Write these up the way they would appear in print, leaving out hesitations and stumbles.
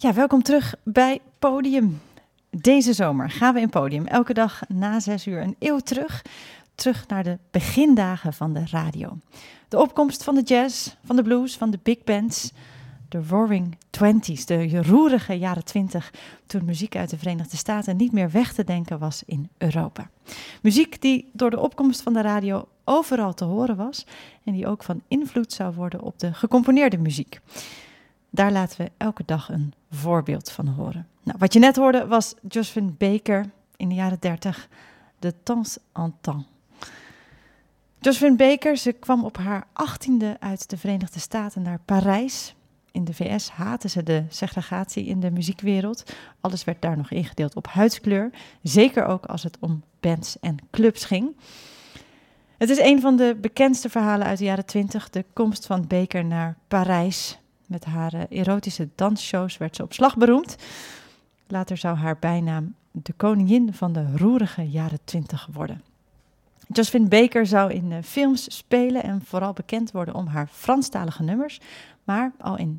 Ja, welkom terug bij Podium. Deze zomer gaan we in Podium elke dag na 6 uur een eeuw terug naar de begindagen van de radio. De opkomst van de jazz, van de blues, van de big bands, de roaring twenties, de roerige jaren 20, toen muziek uit de Verenigde Staten niet meer weg te denken was in Europa. Muziek die door de opkomst van de radio overal te horen was en die ook van invloed zou worden op de gecomponeerde muziek. Daar laten we elke dag een voorbeeld van horen. Nou, wat je net hoorde was Josephine Baker in de jaren 30, de temps en temps. Josephine Baker, ze kwam op haar 18e uit de Verenigde Staten naar Parijs. In de VS haatten ze de segregatie in de muziekwereld. Alles werd daar nog ingedeeld op huidskleur. Zeker ook als het om bands en clubs ging. Het is een van de bekendste verhalen uit de jaren 20, de komst van Baker naar Parijs. Met haar erotische dansshows werd ze op slag beroemd. Later zou haar bijnaam de koningin van de roerige jaren 20 worden. Josephine Baker zou in films spelen en vooral bekend worden om haar Franstalige nummers. Maar al in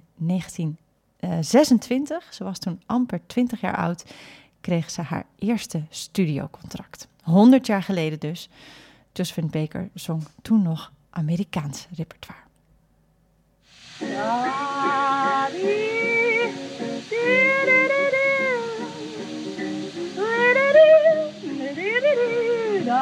1926, ze was toen amper 20 jaar oud, kreeg ze haar eerste studiocontract. 100 jaar geleden dus. Josephine Baker zong toen nog Amerikaans repertoire.